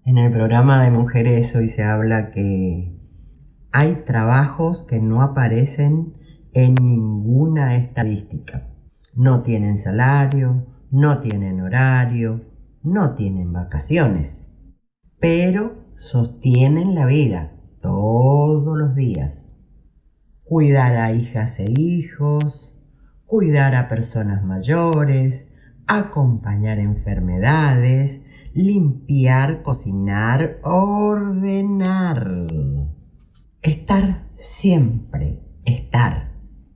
En el programa de mujeres hoy se habla que hay trabajos que no aparecen en ninguna estadística. No tienen salario, no tienen horario, no tienen vacaciones, pero sostienen la vida todos los días. Cuidar a hijas e hijos, cuidar a personas mayores, acompañar enfermedades, limpiar, cocinar, ordenar. Estar siempre, estar.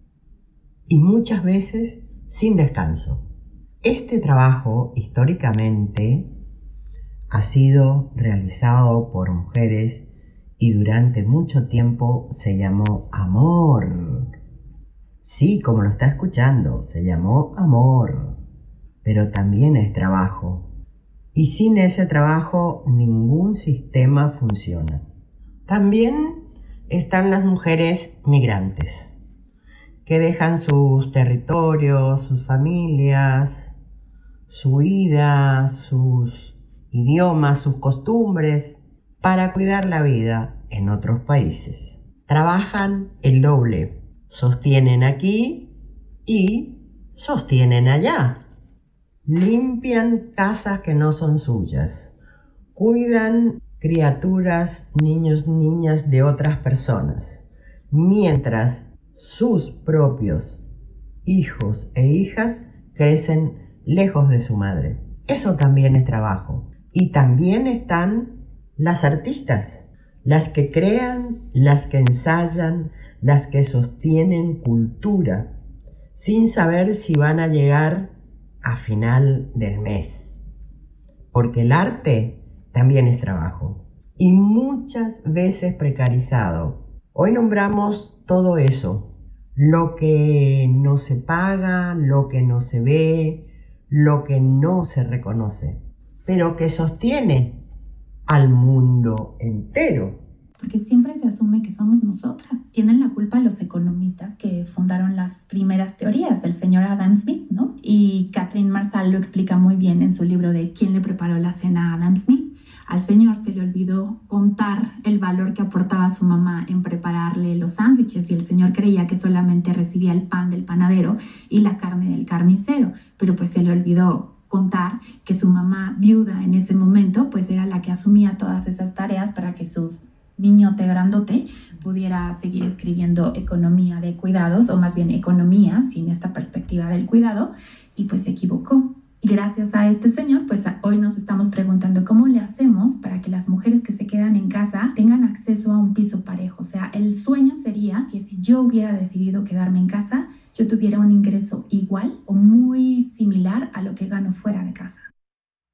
Y muchas veces sin descanso. Este trabajo históricamente ha sido realizado por mujeres y durante mucho tiempo se llamó amor. Sí, como lo está escuchando, se llamó amor, pero también es trabajo. Y sin ese trabajo ningún sistema funciona. También están las mujeres migrantes, que dejan sus territorios, sus familias, su vida, sus idiomas, sus costumbres, para cuidar la vida en otros países. Trabajan el doble, sostienen aquí y sostienen allá. Limpian casas que no son suyas, cuidan criaturas, niños, niñas de otras personas, mientras sus propios hijos e hijas crecen lejos de su madre. Eso también es trabajo. Y también están las artistas, las que crean, las que ensayan, las que sostienen cultura, sin saber si van a llegar a final del mes. Porque el arte también es trabajo y muchas veces precarizado. Hoy nombramos todo eso, lo que no se paga, lo que no se ve, lo que no se reconoce, pero que sostiene al mundo entero. Porque siempre se asume que somos nosotras. Tienen la culpa los economistas que fundaron las primeras teorías, el señor Adam Smith, ¿no? Y Catherine Marsal lo explica muy bien en su libro de ¿Quién le preparó la cena a Adam Smith? Al señor se le olvidó contar el valor que aportaba su mamá en prepararle los sándwiches y el señor creía que solamente recibía el pan del panadero y la carne del carnicero, pero pues se le olvidó contar que su mamá viuda en ese momento pues era la que asumía todas esas tareas para que sus niñote grandote pudiera seguir escribiendo economía de cuidados, o más bien economía sin esta perspectiva del cuidado, y pues se equivocó. Y gracias a este señor, pues hoy nos estamos preguntando cómo le hacemos para que las mujeres que se quedan en casa tengan acceso a un piso parejo. O sea, el sueño sería que si yo hubiera decidido quedarme en casa, yo tuviera un ingreso igual o muy similar a lo que gano fuera de casa.